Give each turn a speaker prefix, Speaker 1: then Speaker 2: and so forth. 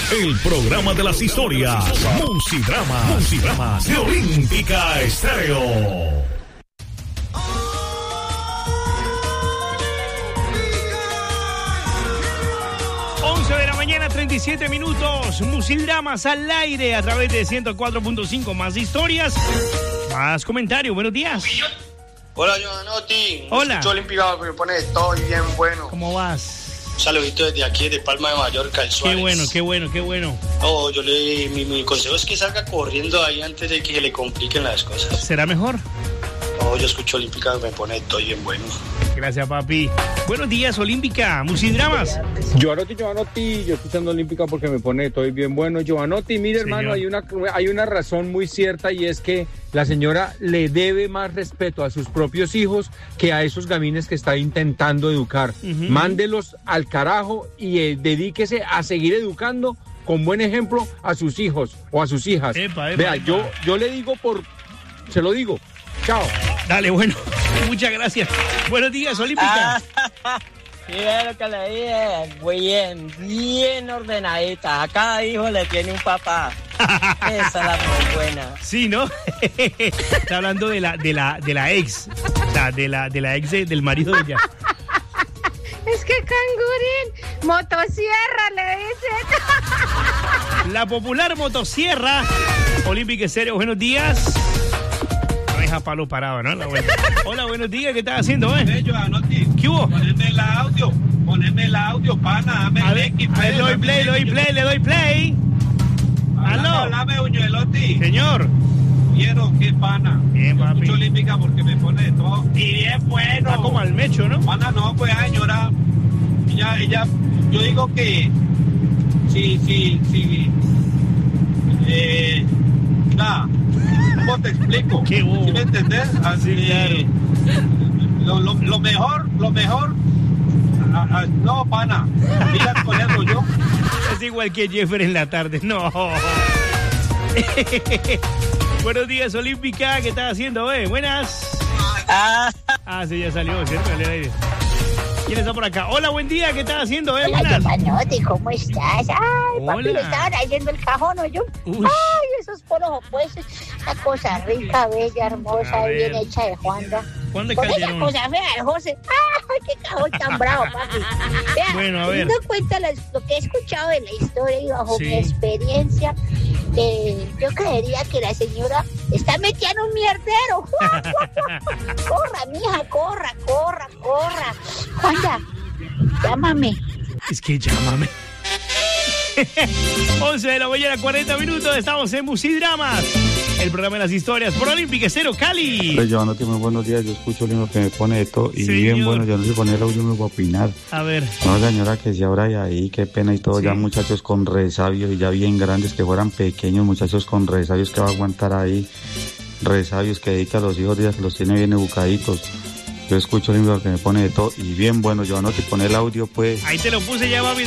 Speaker 1: el programa de las historias. Musidramas de Olímpica Estéreo.
Speaker 2: 37 minutos, Musidramas al aire a través de 104.5. Más historias, más comentarios. Buenos días.
Speaker 3: Hola, Giovanotti.
Speaker 2: Hola.
Speaker 3: Escucho Olímpica porque me pone todo bien bueno.
Speaker 2: ¿Cómo vas?
Speaker 3: Un saludito desde aquí, de Palma de Mallorca, el Suárez.
Speaker 2: Qué bueno.
Speaker 3: Oh, mi consejo es que salga corriendo ahí antes de que se le compliquen las cosas.
Speaker 2: ¿Será mejor?
Speaker 3: Oh, yo escucho Olímpica me pone todo bien bueno.
Speaker 2: Gracias, papi. Buenos días, Olímpica. Musidramas.
Speaker 4: Giovanotti, yo escuchando Olímpica porque me pone todo bien bueno. Giovanotti, mire,
Speaker 2: Señor.
Speaker 4: hermano, hay una razón muy cierta y es que la señora le debe más respeto a sus propios hijos que a esos gamines que está intentando educar. Mándelos al carajo y dedíquese a seguir educando con buen ejemplo a sus hijos o a sus hijas. Vea, yo le digo se lo digo. Chao.
Speaker 2: Dale, bueno, muchas gracias. Buenos días, Olímpica.
Speaker 5: Mira lo que le dije, bien ordenadita. A cada hijo le tiene un papá. Esa es la muy buena.
Speaker 2: Sí, ¿no? Está hablando de la ex, de la ex del marido de ella.
Speaker 6: Es que cangurín, motosierra le dicen.
Speaker 2: La popular motosierra. Olímpica Estéreo, buenos días. A palo parado, ¿no? Hola, buenos días, ¿qué estás haciendo, ¿Qué hubo?
Speaker 7: Poneme el audio, pana,
Speaker 2: a ver, le doy play. ¿Aló?
Speaker 7: Háblame, Uñuelotti.
Speaker 2: Señor.
Speaker 7: ¿Vieron qué pana?
Speaker 2: Bien,
Speaker 7: yo
Speaker 2: papi.
Speaker 7: Escucho Olímpica porque me pone de todo. Y bien bueno.
Speaker 2: Está como al mecho, ¿no?
Speaker 7: Pana, no, pues, señora. Ella, yo digo que sí. Nada. ¿Cómo te explico?
Speaker 2: ¿Qué hubo?
Speaker 7: ¿Sí me entendés? Así,
Speaker 2: claro.
Speaker 7: Lo mejor. No, pana. Mira con eso yo.
Speaker 2: Es igual que Jeffer en la tarde. No. Buenos días, Olímpica. ¿Qué estás haciendo, Buenas. Sí, ya salió, ¿cierto? Dale aire. ¿Quién está por acá? Hola, buen día. ¿Qué estás haciendo,
Speaker 6: Hola,
Speaker 2: Buenas.
Speaker 6: Giovanotti, ¿cómo estás? Ay, papi,
Speaker 2: Hola.
Speaker 6: le estaban haciendo el cajón, ¿o yo?
Speaker 2: Uy.
Speaker 6: Ay, esos poros opuestos. Una cosa rica, bella, hermosa,
Speaker 2: A
Speaker 6: bien
Speaker 2: ver.
Speaker 6: hecha de Juanda.
Speaker 2: ¿Cuándo
Speaker 6: Con esa
Speaker 2: cayeron?
Speaker 6: cosa fea del José. ¡Ay, qué cajón tan bravo, papi! Vea,
Speaker 2: Bueno, a ver.
Speaker 6: teniendo en cuenta lo que he escuchado de la historia y bajo
Speaker 2: Sí.
Speaker 6: mi experiencia, yo creería que la señora está metida en un mierdero. Corra, mija, corra. Juanda, llámame.
Speaker 2: Es que llámame. 11 de la mañana, 40 minutos. Estamos en Musidramas, el programa de las historias por Olímpica Estéreo Cali.
Speaker 8: Pues Giovanotti, muy buenos días. Yo escucho el libro que me pone de todo y
Speaker 2: Señor.
Speaker 8: bien bueno. Yo no sé poner el audio, me voy a opinar.
Speaker 2: A ver.
Speaker 8: No, señora, que si ahora hay ahí, qué pena y todo.
Speaker 2: Sí.
Speaker 8: Ya muchachos con resabios y ya bien grandes, que fueran pequeños, muchachos con resabios que va a aguantar ahí. Resabios que dedica a los hijos días que los tiene bien educaditos. Yo escucho el libro que me pone de todo y bien bueno. Giovanotti, poner el audio, pues.
Speaker 2: Ahí te lo puse ya, papi.